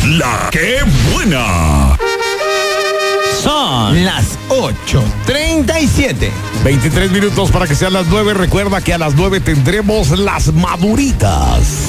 La que buena. Son las 8:37. 23 minutos para que sean las 9. Recuerda que a las 9 tendremos las maduritas.